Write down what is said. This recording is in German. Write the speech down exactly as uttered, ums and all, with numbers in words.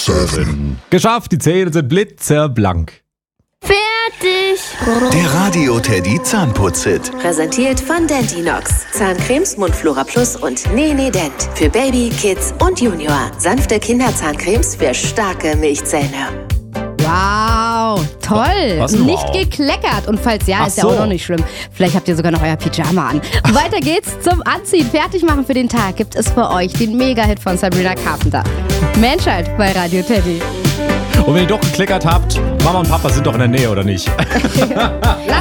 sieben. Geschafft, die Zähne sind blitzeblank. Fertig! Der Radio-Teddy Zahnputz-Hit. Präsentiert von Dentinox. Zahncremes Mundflora Plus und Nene Dent. Für Baby, Kids und Junior. Sanfte Kinderzahncremes für starke Milchzähne. Wow, toll. Was denn Nicht wow? gekleckert. Und falls ja, Ach ist ja so. auch noch nicht schlimm. Vielleicht habt ihr sogar noch euer Pyjama an. Weiter geht's zum Anziehen. Fertig machen für den Tag gibt es für euch den Mega-Hit von Sabrina Carpenter. Menschheit bei Radio Teddy. Und wenn ihr doch gekleckert habt, Mama und Papa sind doch in der Nähe, oder nicht? Lass